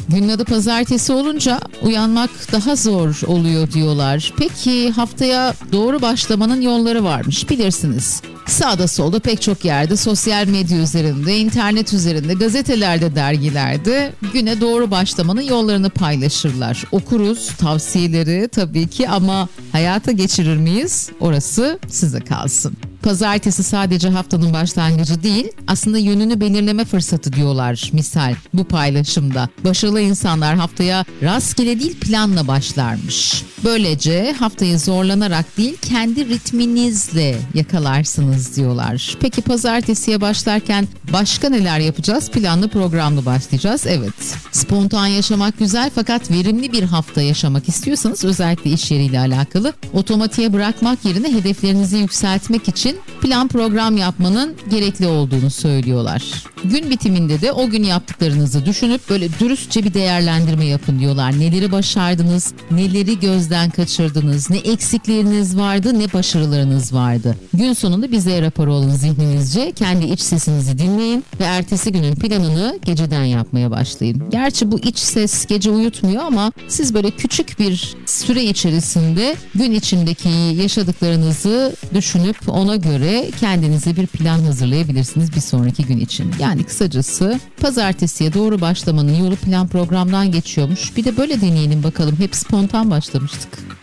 Günün adı pazartesi olunca uyanmak daha zor oluyor diyorlar. Peki haftaya doğru başlamanın yolları varmış, bilirsiniz. Sağda solda pek çok yerde, sosyal medya üzerinde, internet üzerinde, gazetelerde, dergilerde güne doğru başlamanın yollarını paylaşırlar. Okuruz tavsiyeleri tabii ki ama hayata geçirir miyiz? Orası size kalsın. Pazartesi sadece haftanın başlangıcı değil, aslında yönünü belirleme fırsatı diyorlar misal bu paylaşımda. Başarılı insanlar haftaya rastgele değil planla başlarmış. Böylece haftayı zorlanarak değil kendi ritminizle yakalarsınız diyorlar. Peki pazartesiye başlarken başka neler yapacağız? Planlı programlı başlayacağız. Evet, spontan yaşamak güzel fakat verimli bir hafta yaşamak istiyorsanız özellikle iş yeriyle alakalı otomatiğe bırakmak yerine hedeflerinizi yükseltmek için plan program yapmanın gerekli olduğunu söylüyorlar. Gün bitiminde de o gün yaptıklarınızı düşünüp böyle dürüstçe bir değerlendirme yapın diyorlar. Neleri başardınız, neleri gözden kaçırdınız, ne eksikleriniz vardı, ne başarılarınız vardı. Gün sonunda bize rapor olun zihninizce, kendi iç sesinizi dinleyin ve ertesi günün planını geceden yapmaya başlayın. Gerçi bu iç ses gece uyutmuyor ama siz böyle küçük bir süre içerisinde gün içindeki yaşadıklarınızı düşünüp ona göre kendinize bir plan hazırlayabilirsiniz bir sonraki gün için. Yani kısacası pazartesiye doğru başlamanın yolu plan programdan geçiyormuş. Bir de böyle deneyelim bakalım. Hep spontan başlamıştık.